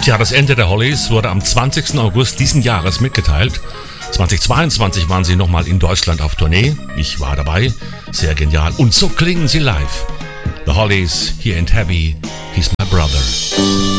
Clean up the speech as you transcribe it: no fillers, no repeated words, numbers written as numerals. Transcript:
Tja, das Ende der Hollies wurde am 20. August diesen Jahres mitgeteilt. 2022 waren sie nochmal in Deutschland auf Tournee. Ich war dabei. Sehr genial. Und so klingen sie live. The Hollies, He Ain't Heavy, He's My Brother.